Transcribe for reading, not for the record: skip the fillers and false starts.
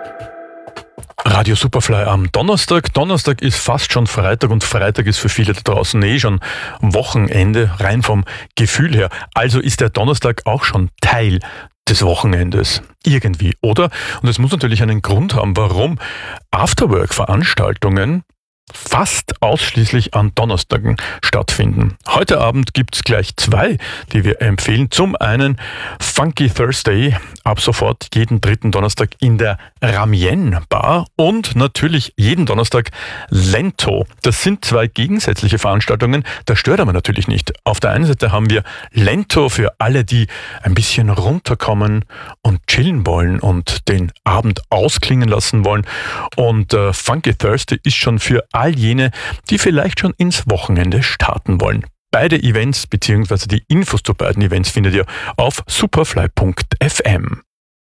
Radio Superfly am Donnerstag. Donnerstag ist fast schon Freitag und Freitag ist für viele da draußen schon Wochenende, rein vom Gefühl her. Also ist der Donnerstag auch schon Teil des Wochenendes. Irgendwie, oder? Und es muss natürlich einen Grund haben, warum Afterwork-Veranstaltungen fast ausschließlich an Donnerstagen stattfinden. Heute Abend gibt's gleich zwei, die wir empfehlen. Zum einen Funky Thursday, ab sofort jeden dritten Donnerstag in der Ramien Bar und natürlich jeden Donnerstag Lento. Das sind zwei gegensätzliche Veranstaltungen, das stört aber natürlich nicht. Auf der einen Seite haben wir Lento für alle, die ein bisschen runterkommen und chillen wollen und den Abend ausklingen lassen wollen. Und Funky Thursday ist schon für all jene, die vielleicht schon ins Wochenende starten wollen. Beide Events bzw. die Infos zu beiden Events findet ihr auf superfly.fm.